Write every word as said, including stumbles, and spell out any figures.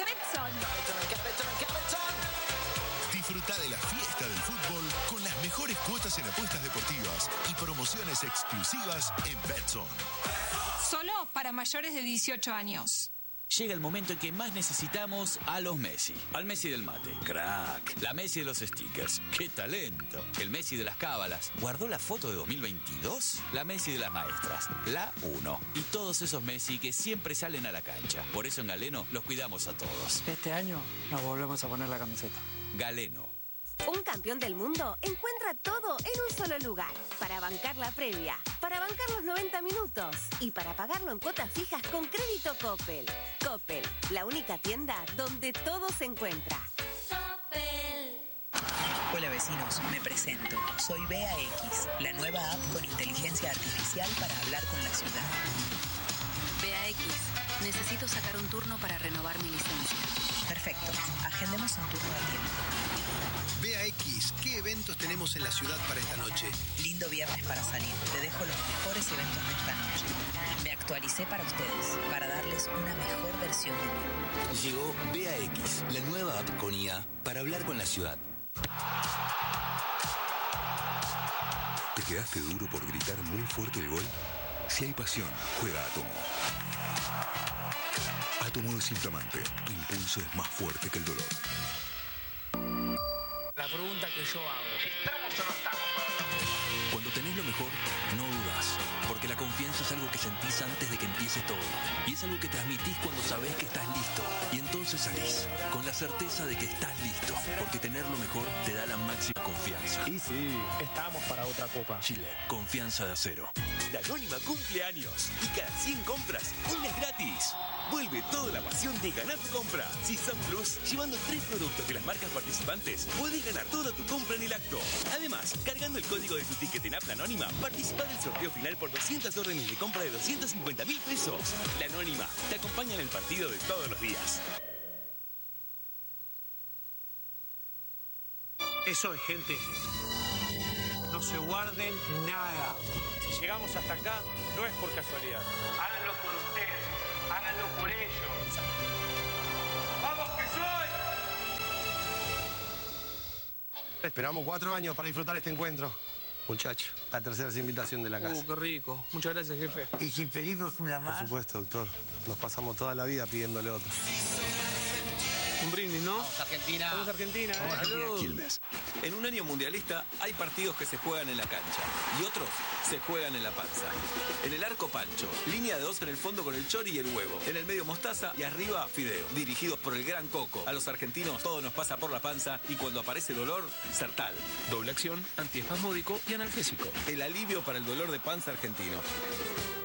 de Betson. Disfruta de la fiesta del fútbol con las mejores cuotas en apuestas deportivas y promociones exclusivas en Betson. Solo para mayores de dieciocho años. Llega el momento en que más necesitamos a los Messi. Al Messi del mate, crack. La Messi de los stickers, qué talento. El Messi de las cábalas, ¿guardó la foto de dos mil veintidós? La Messi de las maestras, la uno. Y todos esos Messi que siempre salen a la cancha. Por eso en Galeno los cuidamos a todos. Este año nos volvemos a poner la camiseta. Galeno. Un campeón del mundo encuentra todo en un solo lugar. Para bancar la previa, para bancar los noventa minutos y para pagarlo en cuotas fijas con crédito Coppel. Coppel, la única tienda donde todo se encuentra. Coppel. Hola vecinos, me presento. Soy B A X, la nueva app con inteligencia artificial para hablar con la ciudad. B A X, necesito sacar un turno para renovar mi licencia. Perfecto, agendemos un turno a tiempo. B A X, ¿qué eventos tenemos en la ciudad para esta noche? Lindo viernes para salir. Te dejo los mejores eventos de esta noche. Me actualicé para ustedes, para darles una mejor versión de mí. Llegó B A X, la nueva app con I A para hablar con la ciudad. ¿Te quedaste duro por gritar muy fuerte el gol? Si hay pasión, juega Atomo. Atomo desinflamante. Tu impulso es más fuerte que el dolor. La pregunta que yo hago: ¿estamos o no estamos? Cuando tenés lo mejor, no dudas, porque la confianza es algo que sentís antes de que empiece todo. Y es algo que transmitís cuando sabés que estás listo. Y entonces salís, con la certeza de que estás listo, porque tener lo mejor te da la máxima confianza. Y sí, estamos para otra copa. Chile, confianza de acero. Danónima cumple años y cada cien compras, una es gratis. Vuelve toda la pasión de ganar tu compra. Si sos Plus, llevando tres productos de las marcas participantes, podés ganar toda tu compra en el acto. Además, cargando el código de tu ticket en App La Anónima, participá del sorteo final por doscientas órdenes de compra de doscientos cincuenta mil pesos. La Anónima te acompaña en el partido de todos los días. Eso es, gente. No se guarden nada. Si llegamos hasta acá, no es por casualidad. Háganlo por ustedes. Háganlo por ellos. ¡Vamos que soy! Esperamos cuatro años para disfrutar este encuentro. Muchachos, la tercera invitación de la casa. Uh, qué rico. Muchas gracias, jefe. ¿Y si pedimos una más? Por supuesto, doctor. Nos pasamos toda la vida pidiéndole otra. Un brindis, ¿no? Vamos, Argentina. Vamos, Argentina. Vamos, Argentina. Quilmes. En un año mundialista hay partidos que se juegan en la cancha y otros se juegan en la panza. En el arco Pancho, línea de dos en el fondo con el chori y el huevo. En el medio mostaza y arriba fideo. Dirigidos por el gran Coco. A los argentinos todo nos pasa por la panza y cuando aparece dolor, Sertal. Doble acción, antiespasmódico y analgésico. El alivio para el dolor de panza argentino.